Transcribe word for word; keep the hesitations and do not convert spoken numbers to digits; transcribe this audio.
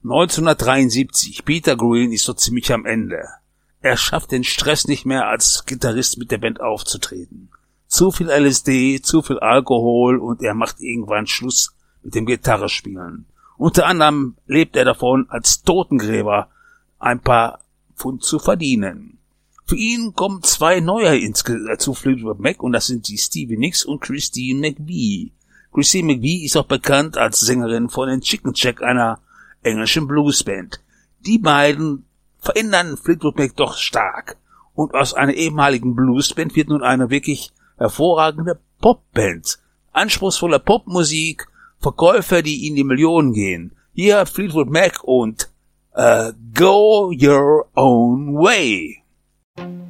neunzehnhundertdreiundsiebzig, Peter Green ist so ziemlich am Ende. Er schafft den Stress nicht mehr, als Gitarrist mit der Band aufzutreten. Zu viel L S D, zu viel Alkohol und er macht irgendwann Schluss mit dem Gitarrespielen. Unter anderem lebt er davon, als Totengräber ein paar Pfund zu verdienen. Für ihn kommen zwei neue ins Ge- zu Fleetwood Mac und das sind die Stevie Nicks und Christine McVie. Christine McVie ist auch bekannt als Sängerin von den Chicken Shack, einer englischen Bluesband. Die beiden verändern Fleetwood Mac doch stark. Und aus einer ehemaligen Bluesband wird nun eine wirklich hervorragende Popband. Anspruchsvolle Popmusik, Verkäufer, die in die Millionen gehen. Hier Fleetwood Mac und uh, Go Your Own Way.